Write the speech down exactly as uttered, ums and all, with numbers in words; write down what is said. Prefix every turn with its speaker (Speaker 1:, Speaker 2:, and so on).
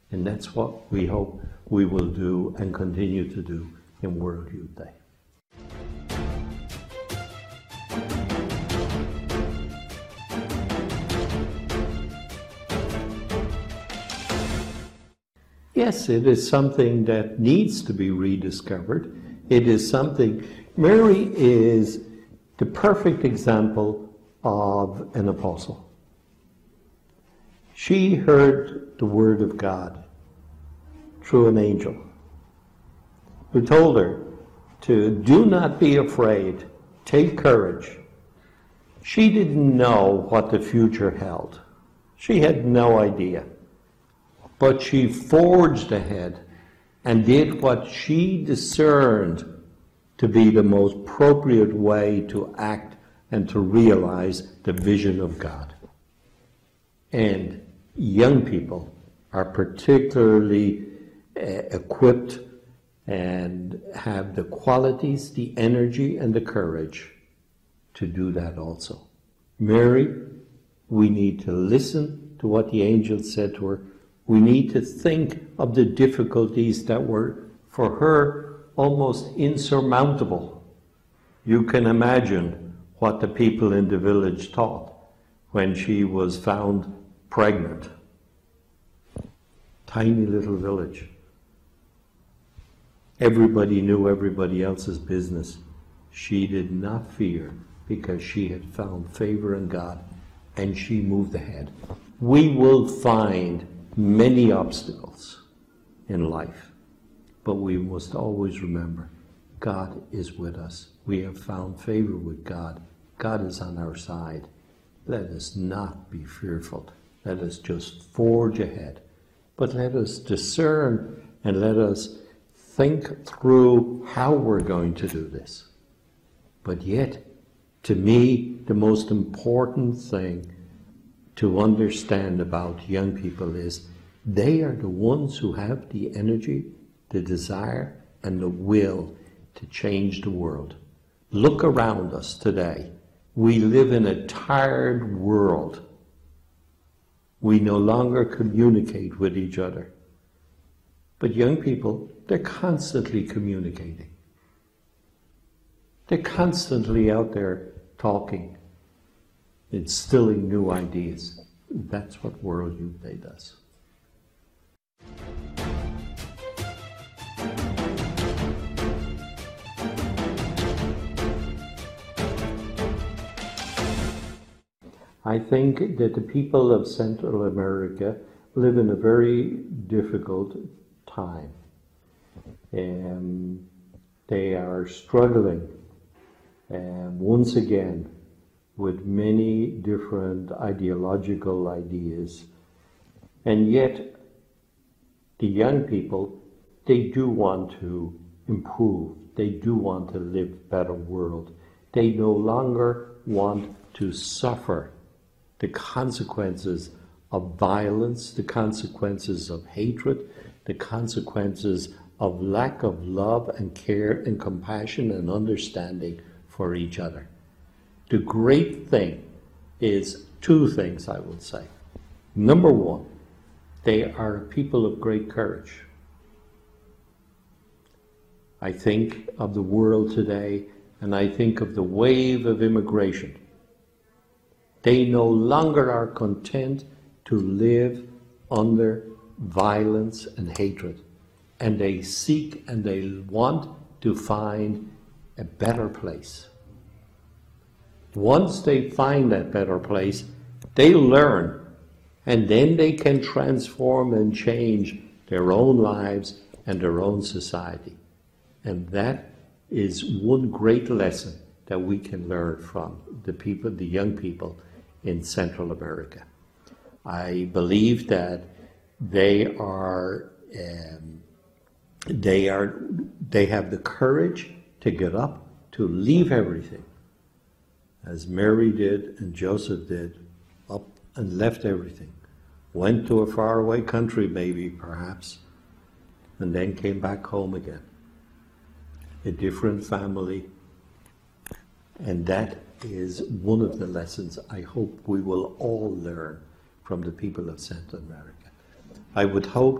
Speaker 1: And that's what we hope we will do and continue to do in World Youth Day. Yes, it is something that needs to be rediscovered. It is something, Mary is the perfect example of an apostle. She heard the word of God through an angel who told her to do not be afraid, take courage. She didn't know what the future held. She had no idea. But she forged ahead and did what she discerned to be the most appropriate way to act and to realize the vision of God. And young people are particularly uh, equipped and have the qualities, the energy, and the courage to do that also. Mary, we need to listen to what the angel said to her. We need to think of the difficulties that were, for her, almost insurmountable. You can imagine what the people in the village thought when she was found pregnant. Tiny little village. Everybody knew everybody else's business. She did not fear because she had found favor in God and she moved ahead. We will find many obstacles in life, but we must always remember God is with us. We have found favor with God. God is on our side. Let us not be fearful. Let us just forge ahead. But let us discern and let us think through how we're going to do this. But yet, to me, the most important thing to understand about young people is they are the ones who have the energy, the desire, and the will to change the world. Look around us today. We live in a tired world. We no longer communicate with each other. But young people, they're constantly communicating. They're constantly out there talking, instilling new ideas. That's what World Youth Day does. I think that the people of Central America live in a very difficult time. Um, they are struggling um, once again with many different ideological ideas. And yet, the young people, they do want to improve. They do want to live a better world. They no longer want to suffer the consequences of violence, the consequences of hatred, the consequences of lack of love and care and compassion and understanding for each other. The great thing is two things, I would say. Number one, they are a people of great courage. I think of the world today, and I think of the wave of immigration. They no longer are content to live under violence and hatred. And they seek and they want to find a better place. Once they find that better place, they learn, and then they can transform and change their own lives and their own society. And that is one great lesson that we can learn from the people, the young people in Central America. I believe that they are, um, they are, they have the courage to get up, to leave everything, as Mary did and Joseph did, up and left everything. Went to a faraway country, maybe, perhaps, and then came back home again. A different family, and that is one of the lessons I hope we will all learn from the people of Central America. I would hope